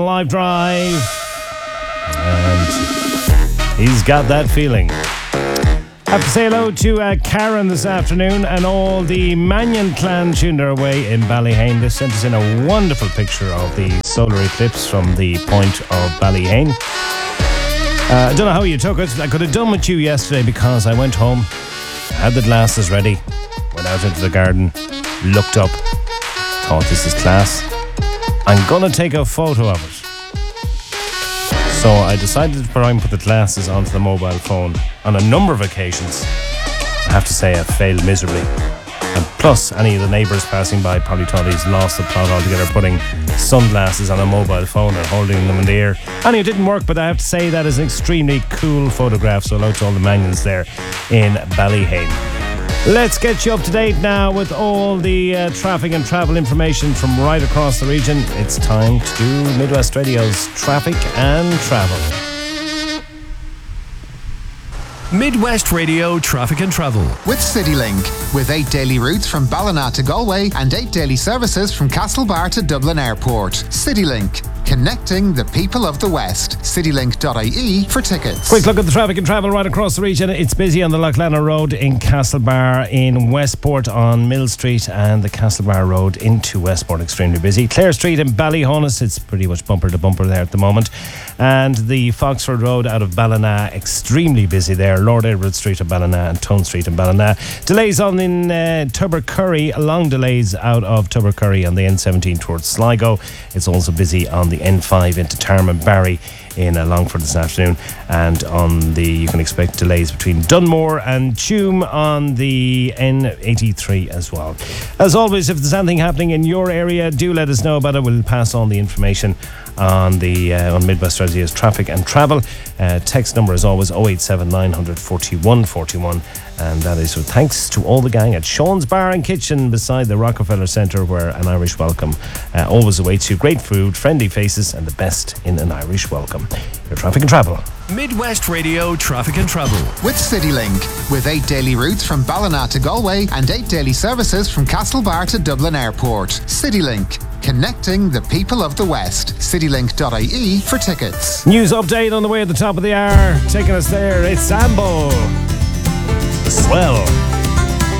Live Drive. And he's got that feeling. Have to say hello to Karen this afternoon and all the Mannion clan tuned our way in Ballyhane. They sent us in a wonderful picture of the solar eclipse from the point of Ballyhane. I don't know how you took it. I could have done with you yesterday because I went home, had the glasses ready, went out into the garden, looked up, thought this is class. I'm going to take a photo of it. So I decided to try and put the glasses onto the mobile phone on a number of occasions. I have to say I failed miserably. And plus, any of the neighbours passing by probably thought he's lost the plot altogether, putting sunglasses on a mobile phone and holding them in the air. And it didn't work, but I have to say that is an extremely cool photograph. So hello to all the Mannions there in Ballyhane. Let's get you up to date now with all the traffic and travel information from right across the region. It's time to do Midwest Radio's Traffic and Travel. Midwest Radio Traffic and Travel with CityLink, with 8 daily routes from Ballina to Galway and 8 daily services from Castlebar to Dublin Airport. CityLink, connecting the people of the West. CityLink.ie for tickets. Quick look at the traffic and travel right across the region. It's busy on the Loughlana Road in Castlebar, in Westport on Mill Street, and the Castlebar Road into Westport extremely busy. Clare Street in Ballyhonus, it's pretty much bumper to bumper there at the moment. And the Foxford Road out of Ballina, extremely busy there. Lord Edward Street in Ballina and Tone Street in Ballina. Delays on in Tubbercurry, long delays out of Tubbercurry on the N17 towards Sligo. It's also busy on the N5 into Tarman-Barry in Longford this afternoon, and on the you can expect delays between Dunmore and Tuam on the N83 as well. As always, if there's anything happening in your area, do let us know about it. We'll pass on the information on the on Midwest Radio's Traffic and Travel. Text number is always 087 900 41 41, and that is with thanks to all the gang at Sean's Bar and Kitchen beside the Rockefeller Centre, where an Irish welcome always awaits you. Great food, friendly faces, and the best in an Irish welcome. Your Traffic and Travel. Midwest Radio Traffic and Travel with CityLink, with 8 daily routes from Ballina to Galway and 8 daily services from Castlebar to Dublin Airport. CityLink, connecting the people of the West. CityLink.ie for tickets. News update on the way at the top of the hour. Taking us there, it's Sambo. Swell.